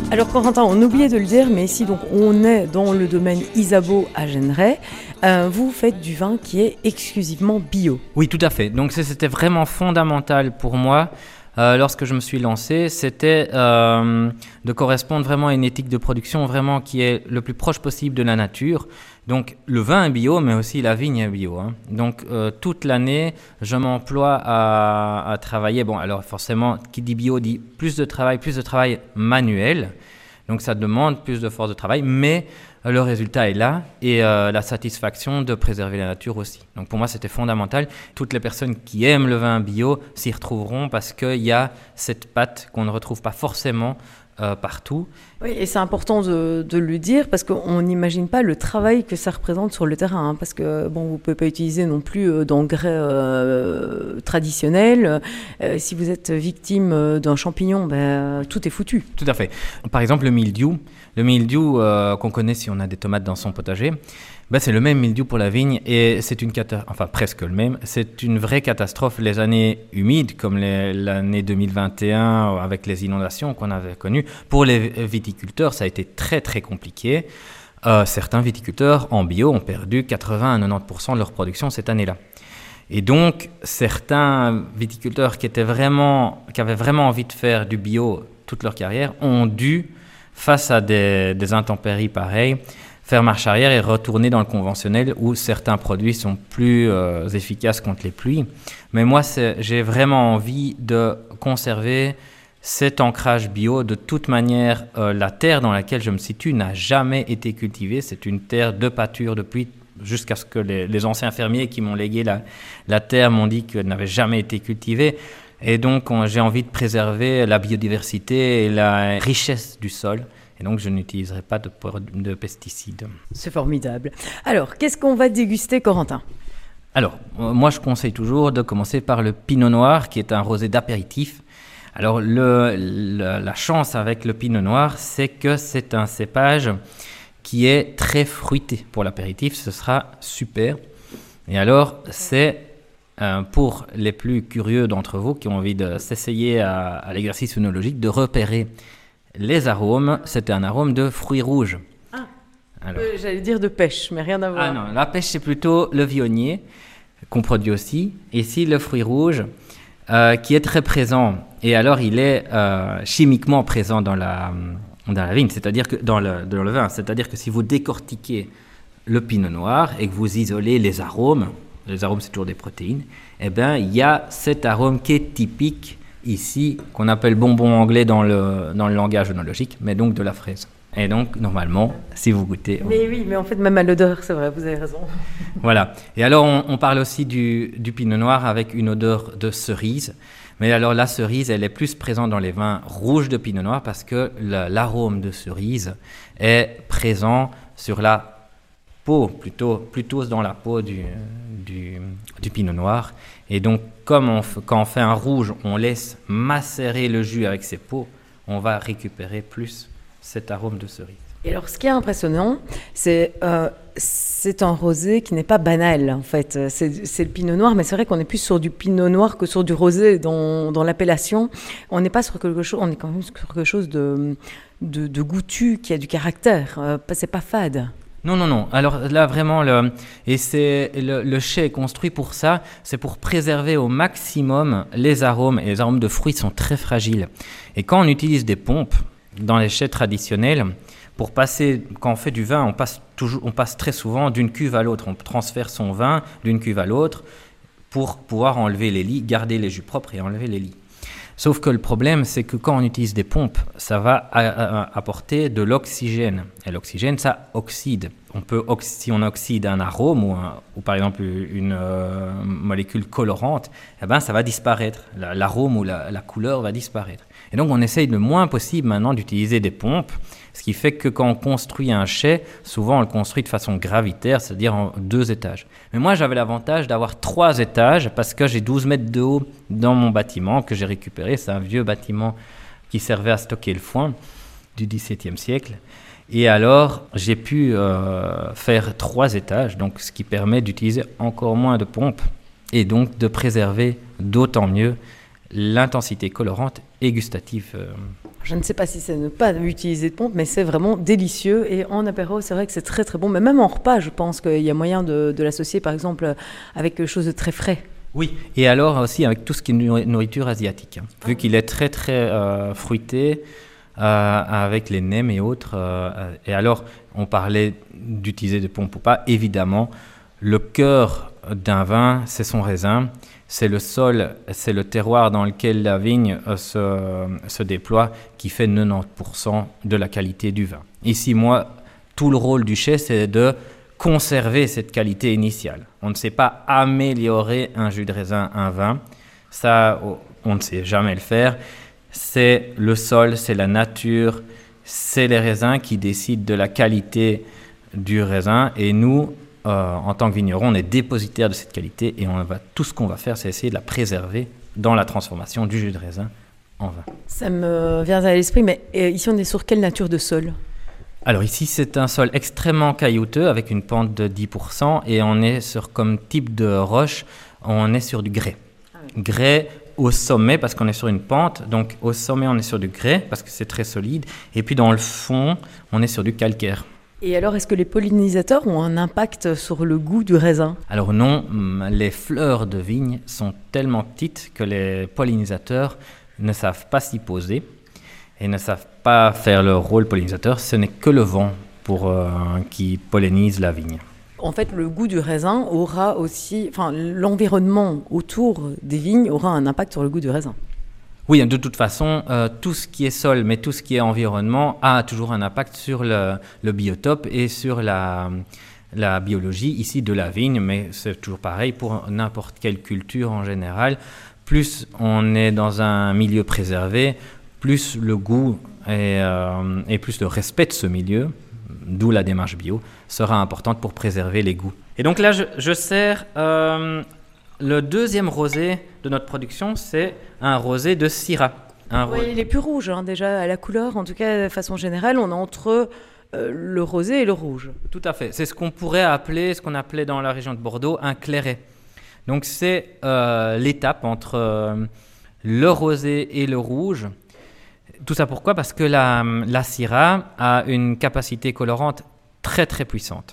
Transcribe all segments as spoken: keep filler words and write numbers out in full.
Alors Corentin, on oubliait de le dire, mais ici donc on est dans le domaine Isabeau à Genneray. Euh, vous faites du vin qui est exclusivement bio. Oui, tout à fait. Donc ça, c'était vraiment fondamental pour moi. Euh, lorsque je me suis lancé, c'était euh, de correspondre vraiment à une éthique de production vraiment qui est le plus proche possible de la nature. Donc le vin est bio, mais aussi la vigne est bio. Hein. Donc euh, toute l'année, je m'emploie à, à travailler. Bon, alors forcément, qui dit bio dit plus de travail, plus de travail manuel. Donc ça demande plus de force de travail, mais euh, le résultat est là et euh, la satisfaction de préserver la nature aussi. Donc pour moi, c'était fondamental. Toutes les personnes qui aiment le vin bio s'y retrouveront parce qu'il y a cette patte qu'on ne retrouve pas forcément euh, partout. Oui, et c'est important de, de le dire parce qu'on n'imagine pas le travail que ça représente sur le terrain. Hein, parce que bon, vous ne pouvez pas utiliser non plus euh, d'engrais euh, traditionnels. Euh, si vous êtes victime d'un champignon, ben, tout est foutu. Tout à fait. Par exemple, le mildiou. Le mildiou euh, qu'on connaît si on a des tomates dans son potager, ben, c'est le même mildiou pour la vigne et c'est une cata- enfin presque le même. C'est une vraie catastrophe. Les années humides, comme les, l'année deux mille vingt et un avec les inondations qu'on avait connues, pour les viticulteurs, ça a été très très compliqué. Euh, certains viticulteurs en bio ont perdu quatre-vingts à quatre-vingt-dix pour cent de leur production cette année-là. Et donc, certains viticulteurs qui, étaient vraiment, qui avaient vraiment envie de faire du bio toute leur carrière ont dû, face à des, des intempéries pareilles, faire marche arrière et retourner dans le conventionnel où certains produits sont plus euh, efficaces contre les pluies. Mais moi, c'est, j'ai vraiment envie de conserver cet ancrage bio. De toute manière, euh, la terre dans laquelle je me situe n'a jamais été cultivée. C'est une terre de pâture depuis jusqu'à ce que les, les anciens fermiers qui m'ont légué la, la terre m'ont dit qu'elle n'avait jamais été cultivée. Et donc, on, j'ai envie de préserver la biodiversité et la richesse du sol. Et donc, je n'utiliserai pas de, de pesticides. C'est formidable. Alors, qu'est-ce qu'on va déguster, Corentin ? Alors, euh, moi, je conseille toujours de commencer par le Pinot Noir, qui est un rosé d'apéritif. Alors, le, le, la chance avec le Pinot Noir, c'est que c'est un cépage qui est très fruité. Pour l'apéritif, ce sera super. Et alors, c'est euh, pour les plus curieux d'entre vous qui ont envie de s'essayer à, à l'exercice œnologique, de repérer les arômes. C'est un arôme de fruits rouges. Ah, alors, euh, j'allais dire de pêche, mais rien à voir. Ah non, la pêche, c'est plutôt le vionnier, qu'on produit aussi. Et ici, le fruit rouge, euh, qui est très présent. Et alors, il est euh, chimiquement présent dans la, dans la vigne, c'est-à-dire que dans le, dans le vin. C'est-à-dire que si vous décortiquez le pinot noir et que vous isolez les arômes, les arômes, c'est toujours des protéines, eh bien, il y a cet arôme qui est typique ici, qu'on appelle bonbon anglais dans le, dans le langage œnologique, mais donc de la fraise. Et donc, normalement, si vous goûtez... Mais on... oui, mais en fait, même à l'odeur, c'est vrai, vous avez raison. Voilà. Et alors, on, on parle aussi du, du pinot noir avec une odeur de cerise. Mais alors, la cerise, elle est plus présente dans les vins rouges de pinot noir parce que le, l'arôme de cerise est présent sur la peau, plutôt, plutôt dans la peau du, du, du pinot noir. Et donc, comme on, quand on fait un rouge, on laisse macérer le jus avec ses peaux, on va récupérer plus cet arôme de cerise. Et alors, ce qui est impressionnant, c'est euh, c'est un rosé qui n'est pas banal, en fait. C'est, c'est le pinot noir, mais c'est vrai qu'on est plus sur du pinot noir que sur du rosé dans, dans l'appellation. On n'est pas sur quelque chose, on est quand même sur quelque chose de, de, de goûtu, qui a du caractère. Euh, c'est pas fade. Non, non, non. Alors là, vraiment, le, et c'est, le, le chai est construit pour ça. C'est pour préserver au maximum les arômes. Et les arômes de fruits sont très fragiles. Et quand on utilise des pompes dans les chais traditionnels, pour passer, quand on fait du vin, on passe, toujours, on passe très souvent d'une cuve à l'autre. On transfère son vin d'une cuve à l'autre pour pouvoir enlever les lies, garder les jus propres et enlever les lies. Sauf que le problème, c'est que quand on utilise des pompes, ça va a- a- apporter de l'oxygène. Et l'oxygène, ça oxyde. On peut, si on oxyde un arôme ou, un, ou par exemple une euh, molécule colorante, eh ben, ça va disparaître. La, l'arôme ou la, la couleur va disparaître. Et donc, on essaye le moins possible maintenant d'utiliser des pompes, ce qui fait que quand on construit un chai, souvent on le construit de façon gravitaire, c'est-à-dire en deux étages. Mais moi, j'avais l'avantage d'avoir trois étages parce que j'ai douze mètres de haut dans mon bâtiment que j'ai récupéré. C'est un vieux bâtiment qui servait à stocker le foin du dix-septième siècle. Et alors, j'ai pu euh, faire trois étages, donc ce qui permet d'utiliser encore moins de pompes et donc de préserver d'autant mieux l'intensité colorante et gustative. Euh. Je ne sais pas si c'est ne pas utiliser de pompe, mais c'est vraiment délicieux. Et en apéro, c'est vrai que c'est très très bon. Mais même en repas, je pense qu'il y a moyen de, de l'associer, par exemple, avec quelque chose de très frais. Oui, et alors aussi avec tout ce qui est nourriture asiatique. Hein. Vu qu'il est très très euh, fruité, euh, avec les nems et autres. Euh, et alors, on parlait d'utiliser des pompes ou pas. Évidemment, le cœur d'un vin, c'est son raisin. C'est le sol, c'est le terroir dans lequel la vigne euh, se, se déploie qui fait quatre-vingt-dix pour cent de la qualité du vin. Ici, moi, tout le rôle du chef, c'est de conserver cette qualité initiale. On ne sait pas améliorer un jus de raisin, un vin. Ça, on ne sait jamais le faire. C'est le sol, c'est la nature, c'est les raisins qui décident de la qualité du raisin. Et nous, Euh, en tant que vigneron, on est dépositaire de cette qualité et on va, tout ce qu'on va faire, c'est essayer de la préserver dans la transformation du jus de raisin en vin. Ça me vient à l'esprit, mais ici on est sur quelle nature de sol ? Alors ici, c'est un sol extrêmement caillouteux avec une pente de dix pour cent et on est sur, comme type de roche, on est sur du grès. Ah oui. Grès au sommet parce qu'on est sur une pente, donc au sommet on est sur du grès parce que c'est très solide et puis dans le fond, on est sur du calcaire. Et alors, est-ce que les pollinisateurs ont un impact sur le goût du raisin ? Alors non, les fleurs de vigne sont tellement petites que les pollinisateurs ne savent pas s'y poser et ne savent pas faire leur rôle pollinisateur. Ce n'est que le vent pour, euh, qui pollinise la vigne. En fait, le goût du raisin aura aussi... Enfin, l'environnement autour des vignes aura un impact sur le goût du raisin. Oui, de toute façon, euh, tout ce qui est sol, mais tout ce qui est environnement a toujours un impact sur le, le biotope et sur la, la biologie ici de la vigne, mais c'est toujours pareil pour n'importe quelle culture en général. Plus on est dans un milieu préservé, plus le goût et, euh, et plus le respect de ce milieu, d'où la démarche bio, sera importante pour préserver les goûts. Et donc là, je, je sers... Euh, Le deuxième rosé de notre production, c'est un rosé de Syrah. Un oui, rosé. Il est plus rouge, hein, déjà à la couleur. En tout cas, de façon générale, on est entre euh, le rosé et le rouge. Tout à fait. C'est ce qu'on pourrait appeler, ce qu'on appelait dans la région de Bordeaux, un clairet. Donc c'est euh, l'étape entre euh, le rosé et le rouge. Tout ça pourquoi ? Parce que la, la Syrah a une capacité colorante très très puissante.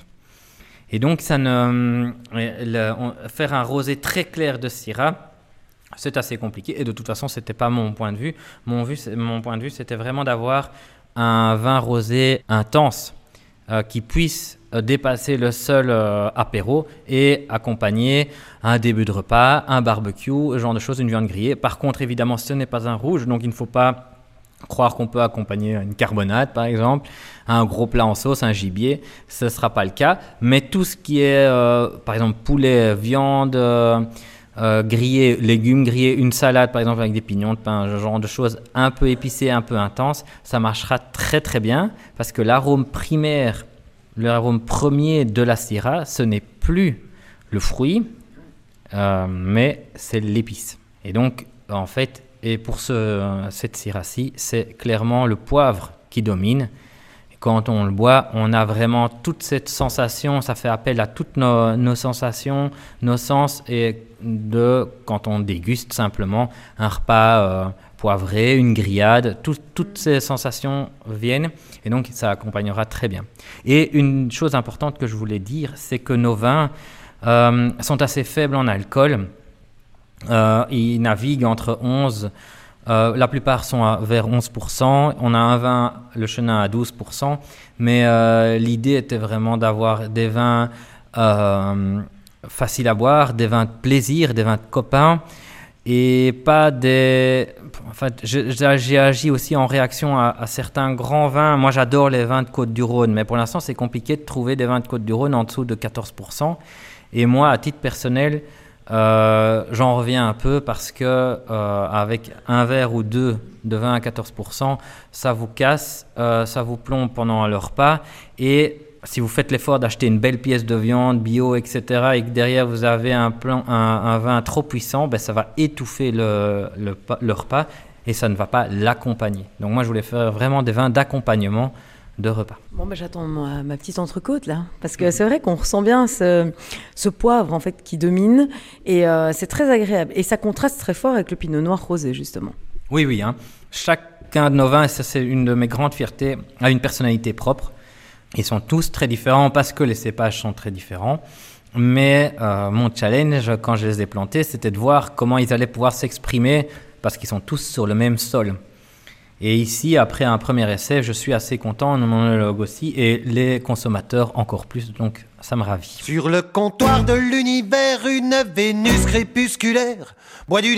Et donc, ça ne, le, on, faire un rosé très clair de Syrah, c'est assez compliqué. Et de toute façon, ce n'était pas mon point de vue. Mon, vue, mon point de vue, c'était vraiment d'avoir un vin rosé intense euh, qui puisse euh, dépasser le seul euh, apéro et accompagner un début de repas, un barbecue, ce genre de choses, une viande grillée. Par contre, évidemment, ce n'est pas un rouge, donc il ne faut pas croire qu'on peut accompagner une carbonade, par exemple, un gros plat en sauce, un gibier, ce ne sera pas le cas. Mais tout ce qui est, euh, par exemple, poulet, viande, euh, euh, grillé, légumes grillés, une salade, par exemple, avec des pignons de pain, ce genre de choses un peu épicées, un peu intenses, ça marchera très, très bien parce que l'arôme primaire, l'arôme premier de la Syrah, ce n'est plus le fruit, euh, mais c'est l'épice. Et donc, en fait, Et pour ce, cette Syrah-ci, c'est clairement le poivre qui domine. Et quand on le boit, on a vraiment toute cette sensation, ça fait appel à toutes nos, nos sensations, nos sens, et de, quand on déguste simplement un repas euh, poivré, une grillade, tout, toutes ces sensations viennent, et donc ça accompagnera très bien. Et une chose importante que je voulais dire, c'est que nos vins euh, sont assez faibles en alcool. Euh, ils naviguent entre onze, euh, la plupart sont à, vers onze pour cent. On a un vin, le Chenin, à douze pour cent. Mais euh, l'idée était vraiment d'avoir des vins euh, faciles à boire, des vins de plaisir, des vins de copains. Et pas des... En fait, j'ai agi aussi en réaction à, à certains grands vins. Moi, j'adore les vins de Côte-du-Rhône, mais pour l'instant, c'est compliqué de trouver des vins de Côte-du-Rhône en dessous de quatorze pour cent. Et moi, à titre personnel... Euh, j'en reviens un peu parce que euh, avec un verre ou deux de vin à quatorze pour cent, ça vous casse, euh, ça vous plombe pendant le repas. Et si vous faites l'effort d'acheter une belle pièce de viande bio, et cetera, et que derrière vous avez un, plan, un, un vin trop puissant, ben ça va étouffer le, le, le repas et ça ne va pas l'accompagner. Donc moi, je voulais faire vraiment des vins d'accompagnement de repas. Bon, ben, j'attends ma, ma petite entrecôte là, parce que c'est vrai qu'on ressent bien ce, ce poivre en fait qui domine et euh, c'est très agréable et ça contraste très fort avec le pinot noir rosé justement. Oui, oui. Hein. Chacun de nos vins, et ça c'est une de mes grandes fiertés, a une personnalité propre. Ils sont tous très différents parce que les cépages sont très différents. Mais euh, mon challenge, quand je les ai plantés, c'était de voir comment ils allaient pouvoir s'exprimer parce qu'ils sont tous sur le même sol. Et ici, après un premier essai, je suis assez content, mon œnologue aussi, et les consommateurs encore plus, donc ça me ravit. Sur le comptoir de l'univers, une Vénus crépusculaire boit du